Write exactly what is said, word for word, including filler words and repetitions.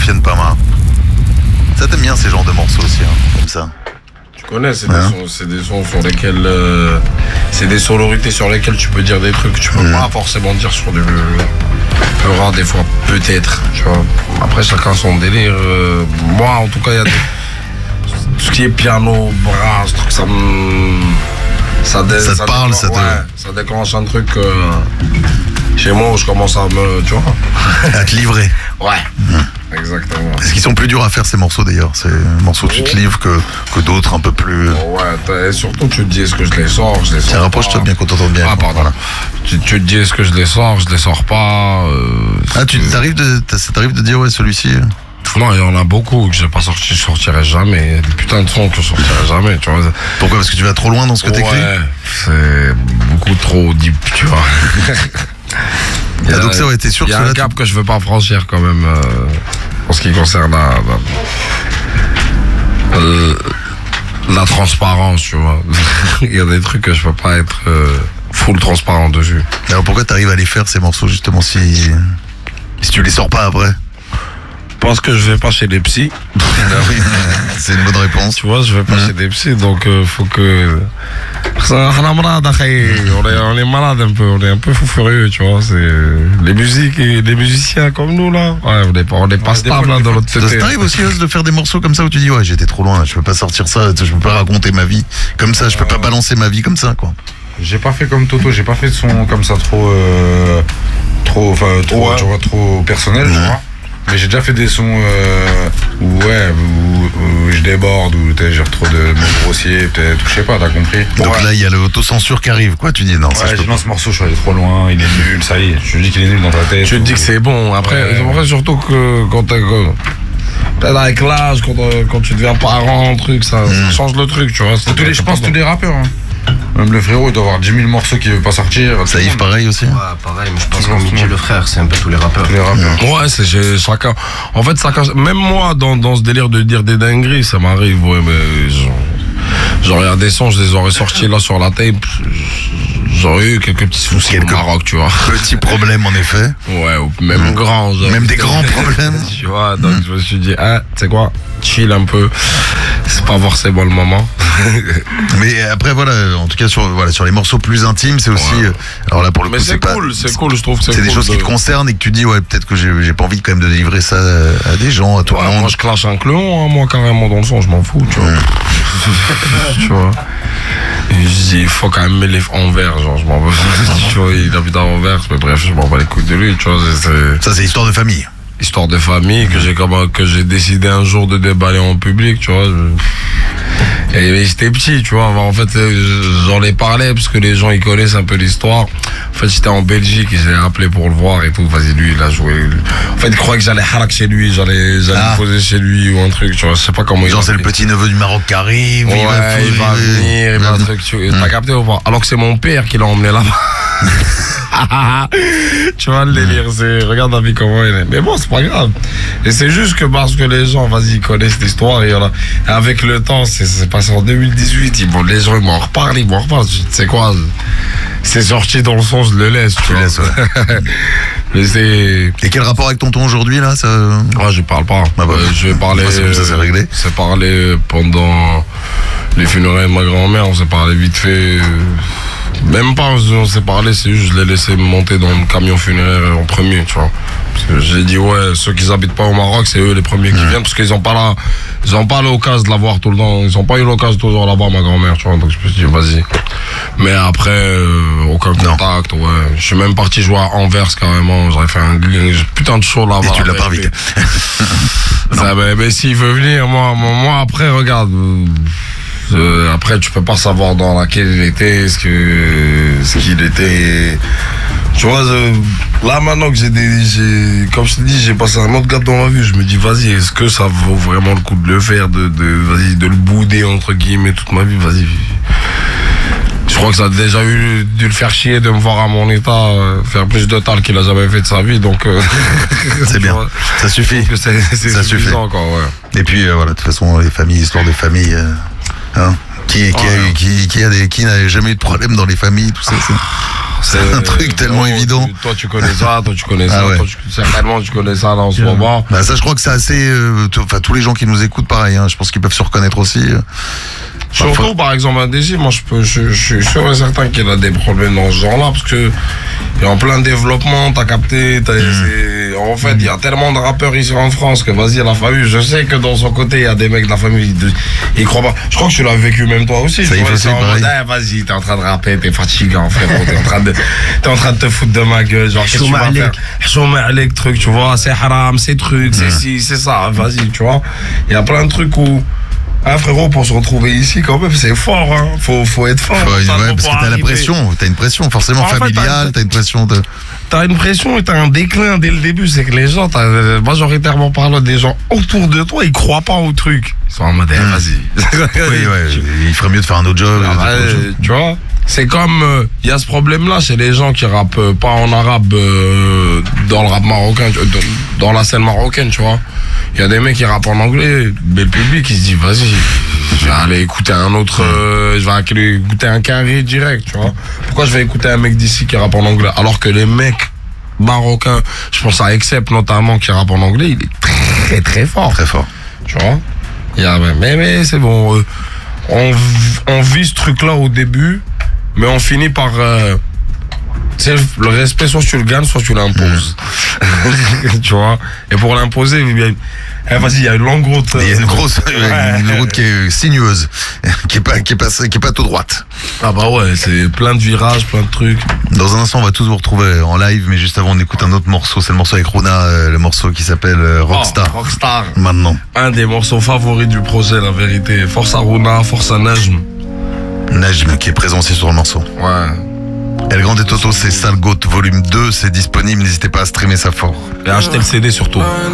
Sofiane Pamar. Ça t'aime bien ces genres de morceaux aussi, hein, comme ça. Tu connais, c'est, ouais. des, sons, c'est des sons sur lesquels... Euh, c'est des sonorités sur lesquelles tu peux dire des trucs que tu peux mmh. pas forcément dire sur du... peu rare des fois, peut-être, tu vois. Après, chacun son délire. Euh, moi, en tout cas, il y a des... tout ce qui est piano, brasse, truc, ça me... Ça, dé... ça te ça parle, déclenche, ça te... Ouais, ça déclenche un truc euh, chez moi où je commence à me... Tu vois. À te livrer. Ouais, mmh. exactement. Est-ce qu'ils sont plus durs à faire ces morceaux d'ailleurs? Ces morceaux, tu te livres que, que d'autres un peu plus... Ouais, et surtout tu te dis est-ce que je les sors, je les sors. Tiens, rapproche-toi bien qu'on t'entende bien. Ah, pardon. Voilà. Tu, tu te dis est-ce que je les sors, je les sors pas. Euh, ah, tu t'arrives de, ça t'arrive de dire ouais, celui-ci. Non, il y en a beaucoup que j'ai pas sorti, je sortirai jamais. Des putains de sons que je sortirai jamais, tu vois. Pourquoi? Parce que tu vas trop loin dans ce que t'écris? Ouais, c'est beaucoup trop deep, tu vois. Il y a, donc ça, ouais, t'es sûr il y a que un là, cap tu... que je veux pas franchir quand même euh, en ce qui concerne la, la, euh, la transparence, tu vois. Il y a des trucs que je peux pas être euh, full transparent dessus. Alors pourquoi t'arrives à les faire ces morceaux justement si si tu les sors pas après? Parce que je vais pas chez les psys. Ah oui, c'est une bonne réponse. Tu vois, je vais pas mmh. chez des psys, donc euh, faut que... On est, on est malade un peu, on est un peu fou furieux, tu vois. C'est les musiques et les musiciens comme nous là. Ouais, on est pas, on est pas ouais, stable là, dans l'autre côté. Ça t'arrive aussi de faire des morceaux comme ça où tu dis ouais j'étais trop loin, je peux pas sortir ça, je peux pas raconter ma vie comme ça, je peux euh... pas balancer ma vie comme ça quoi. J'ai pas fait comme Toto, j'ai pas fait de son comme ça trop, euh, trop, enfin trop, ouais. tu vois, trop personnel, mmh. tu vois. Mais j'ai déjà fait des sons euh, où, ouais, où, où je déborde, où j'ai trop de mots grossiers, peut-être, je sais pas, t'as compris. Donc ouais. là, il y a l'autocensure qui arrive, quoi, tu dis non. Ouais, je dis non, ce morceau, je suis allé trop loin, il est nul, ça y est, je te dis qu'il est nul dans ta tête. Je te dis que c'est bon, après, ouais. après surtout que quand t'es... Peut-être avec l'âge, quand, quand tu deviens parent, truc, ça, mmh. ça change le truc, tu vois. Tous les, je pense tous les rappeurs, hein. Même le frérot, il doit avoir dix mille morceaux qui veut pas sortir. Ça Yves pareil aussi. Ouais, pareil, mais je pense qu'on dit le frère, c'est un peu tous les rappeurs. Tous les rappeurs. Ouais, c'est j'ai, chacun. En fait, chacun. Même moi, dans, dans ce délire de dire des dingueries, ça m'arrive, ouais, mais. J'aurais des sons, je les aurais sortis là sur la tape. J'aurais eu quelques petits soucis quelques au Maroc, tu vois. Petits problèmes, en effet. Ouais, ou même mmh. grands. Genre. Même des grands problèmes. Tu vois, donc mmh. je me suis dit, ah, tu sais quoi, chill un peu. C'est pas forcément le moment. Mais après, voilà, en tout cas, sur, voilà, sur les morceaux plus intimes, c'est aussi. Ouais. Alors là, pour le Mais coup, c'est, c'est cool, pas, c'est cool, je trouve que c'est C'est cool des choses de... qui te concernent et que tu dis, ouais, peut-être que j'ai, j'ai pas envie quand même de délivrer ça à des gens, à tout le ouais, monde. Moi, je clash un clon, hein, moi, carrément, dans le son, je m'en fous, tu vois. Mmh. Tu vois. Et je dis, il faut quand même mêler en vert, genre, je m'en veux. Tu vois, il habite en vert, mais bref, je m'en bats les couilles de lui, tu vois. C'est... Ça, c'est histoire de famille. Histoire de famille, que j'ai, comme, que j'ai décidé un jour de déballer en public, tu vois. Je... Et j'étais petit, tu vois. En fait, j'en ai parlé parce que les gens, ils connaissent un peu l'histoire. En fait, j'étais en Belgique et j'ai appelé pour le voir et tout. Vas-y, lui, il a joué. En fait, il croyait que j'allais harak chez lui, j'allais, j'allais ah. me poser chez lui ou un truc, tu vois. Je sais pas comment. Genre, c'est le petit neveu du Maroc qui arrive. Ouais, il va, il va venir, il va un truc. Tu... Mmh. T'as capté ou pas? Alors que c'est mon père qui l'a emmené là-bas. Tu vois le délire, c'est regarde David comment il est. Mais bon, c'est pas grave. Et c'est juste que parce que les gens, vas-y, connaissent l'histoire et, voilà. Et avec le temps, c'est, c'est passé en deux mille dix-huit. Ils, bon, les gens ils m'en reparlent, ils m'en reparlent. Tu sais quoi? C'est sorti dans le son, je le laisse. Tu, tu laisses, ouais. Mais c'est. Et quel rapport avec tonton aujourd'hui là ça... Ouais, je parle pas. Ah bah, euh, je vais parler. C'est comme ça, c'est réglé. C'est parlé pendant les funérailles de ma grand-mère. On s'est parlé vite fait. Même pas, on s'est parlé, c'est juste je l'ai laissé monter dans le camion funéraire en premier, tu vois. Parce que j'ai dit, ouais, ceux qui habitent pas au Maroc, c'est eux les premiers qui mmh. viennent, parce qu'ils ont pas la, ils ont pas l'occasion de la voir tout le temps, ils ont pas eu l'occasion toujours de la voir, ma grand-mère, tu vois. Donc je me suis dit, vas-y. Mais après, euh, aucun contact, non. Ouais. Je suis même parti jouer à Anvers carrément, j'aurais fait un putain de show là-bas. Et tu l'as pas invité. Ça, mais, mais s'il veut venir, moi, moi après, regarde. Euh, après, tu peux pas savoir dans laquelle il était, ce que, ce qu'il était. Tu vois, euh, là maintenant que j'ai des, j'ai, comme je te dis, j'ai passé un autre cap dans ma vie. Je me dis, vas-y, est-ce que ça vaut vraiment le coup de le faire, de, de, vas-y, de le bouder entre guillemets toute ma vie, vas-y. Je crois que ça a déjà eu dû le faire chier de me voir à mon état euh, faire plus de tal qu'il a jamais fait de sa vie, donc. Euh, c'est bien, vois, ça suffit. Que c'est, c'est ça suffit encore, ouais. Et puis euh, voilà, de toute façon, les familles, histoire de famille. Euh... Hein qui, qui, oh, a, qui, qui, a des, qui n'a jamais eu de problème dans les familles, tout ça. C'est... C'est un truc tellement oh, évident. Tu, toi, tu connais ça, toi, tu connais ça, Ah ouais. toi, tu, certainement, tu connais ça là en ce Yeah. moment. Bah ça, je crois que c'est assez. euh, t- Enfin, tous les gens qui nous écoutent, pareil. Hein, je pense qu'ils peuvent se reconnaître aussi. euh. Surtout, Parfois- par exemple, un Daisy, moi, je, peux, je, je suis sûr et certain qu'il a des problèmes dans ce genre-là, parce que il est en plein développement, t'as capté, t'as, c'est- en fait, il y a tellement de rappeurs ici en France que, vas-y, la famille, je sais que dans son côté, il y a des mecs de la famille, ils, ils croient pas. Je crois que tu l'as vécu même toi aussi. Ça je y vois, fait, c'est c'est en mode, pareil. eh, vas-y, t'es en train de rapper, t'es fatigant, frérot, t'es en train de, t'es en train de te foutre de ma gueule, genre, qu'est-ce que tu vas faire? Chouma alek, truc, tu vois, c'est haram, c'est truc, c'est ci, c'est ça, vas-y, tu vois. Il y a plein de trucs où, ah frérot, pour se retrouver ici quand même, c'est fort, hein. Faut, faut être fort. Faut- ça, ouais, pour parce que t'as la arriver. pression. T'as une pression forcément En fait, familiale. t'as- T'as une pression de. T'as une pression et t'as un déclin dès le début. C'est que les gens, t'as, euh, majoritairement parlant des gens autour de toi, ils croient pas au truc. Ils sont en mode, eh, vas-y. Oui, ouais. Il ferait mieux de faire un autre job. Ah, de bah, faire autre chose. euh, tu vois, c'est comme il y a ce problème-là chez les gens qui rappent euh, pas en arabe euh, dans le rap marocain, tu- dans, dans la scène marocaine, tu vois. Il y a des mecs qui rappent en anglais, mais le public il se dit vas-y, je vais aller écouter un autre, euh, je vais aller écouter un carré direct, tu vois. Pourquoi je vais écouter un mec d'ici qui rappe en anglais alors que les mecs marocains, je pense à Excep notamment qui rappe en anglais, il est très très fort. Très fort. Tu vois, il y a, mais, mais c'est bon, euh, on, on vit ce truc-là au début, mais on finit par... Euh, tu sais, le respect, soit tu le gagnes, soit tu l'imposes. Tu vois, et pour l'imposer, il y a une- eh, vas-y, il y a une longue route. Il y a une grosse, Ouais. une route qui est sinueuse, qui est pas, qui est pas, qui est pas tout droite. Ah bah ouais, c'est plein de virages, plein de trucs. Dans un instant, on va tous vous retrouver en live, mais juste avant, on écoute un autre morceau. C'est le morceau avec Runa, euh, le morceau qui s'appelle euh, Rockstar. Oh, Rockstar. Maintenant, Un des morceaux favoris du projet, la vérité. Force à Runa, force à Najm. Najm qui est présent aussi sur le morceau. Ouais. El Grande Toto, c'est Sale Goat volume deux, c'est disponible, n'hésitez pas à streamer ça fort. Et acheter le C D surtout.